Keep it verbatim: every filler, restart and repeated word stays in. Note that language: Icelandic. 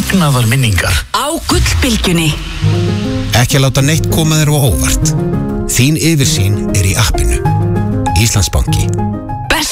magnaðar minningar. Á Gullbylgjunni. Ekki að láta neitt koma þér á óvart. Þín yfirsýn er í appinu. Íslandsbanki.